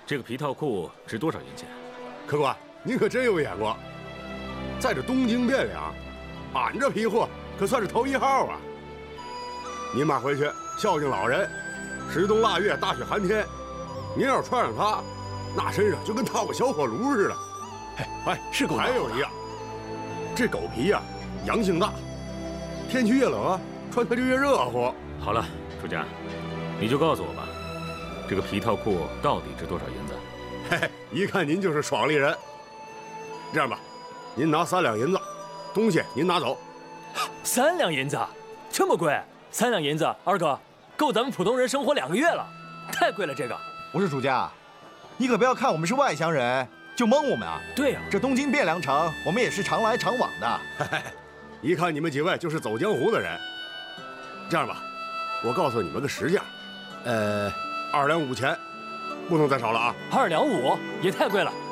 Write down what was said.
这个皮套裤值多少银钱？ 客官，您可真有眼光，在这东京汴梁，俺这皮货可算是头一号啊！您买回去孝敬老人，十冬腊月大雪寒天，您要是穿上它，那身上就跟套个小火炉似的。 哎，是够。 还有一样，这狗皮呀，阳性大，天气越冷啊，穿它就越热乎。 好了，楚家，你就告诉我吧，这个皮套裤到底值多少银子？ 嘿嘿，一看您就是爽利人。这样吧，您拿3两银子，东西您拿走。 3两银子，这么贵？3两银子，二哥，够咱们普通人生活2个月了，太贵了这个。 不是主家，你可不要看我们是外乡人就蒙我们啊！ 对呀， 这东京汴梁城，我们也是常来常往的。 一看你们几位就是走江湖的人。这样吧，我告诉你们个实价，2两5钱，不能再少了啊！ 2两5也太贵了。